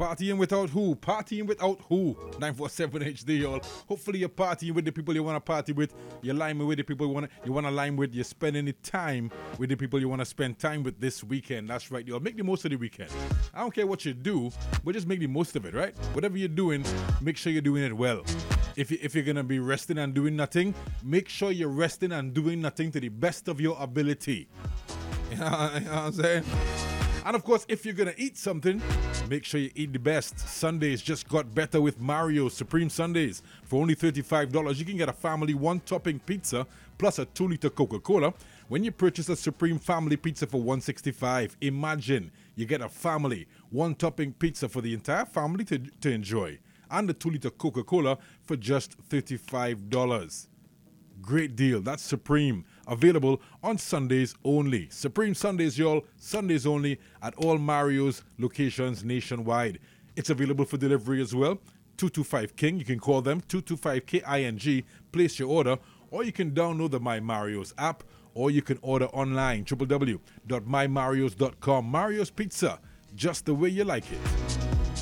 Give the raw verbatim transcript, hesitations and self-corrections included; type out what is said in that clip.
Partying without who? Partying without who? nine four seven H D, y'all. Hopefully you're partying with the people you want to party with. You're liming with the people you want to you want to lime with. You're spending the time with the people you want to spend time with this weekend. That's right, y'all. Make the most of the weekend. I don't care what you do, but just make the most of it, right? Whatever you're doing, make sure you're doing it well. If, you, if you're going to be resting and doing nothing, make sure you're resting and doing nothing to the best of your ability. You know, you know what I'm saying? And of course, if you're going to eat something, make sure you eat the best. Sundays just got better with Mario's Supreme Sundays. For only thirty-five dollars, you can get a family one-topping pizza plus a two-liter Coca-Cola when you purchase a Supreme Family Pizza for one hundred sixty-five dollars. Imagine you get a family one-topping pizza for the entire family to, to enjoy. And the two-liter Coca-Cola for just thirty-five dollars. Great deal. That's Supreme. Available on Sundays only. Supreme Sundays, y'all. Sundays only at all Mario's locations nationwide. It's available for delivery as well. two two five King. You can call them two two five K I N G. Place your order. Or you can download the My Mario's app. Or you can order online. w w w dot my marios dot com. Mario's Pizza. Just the way you like it.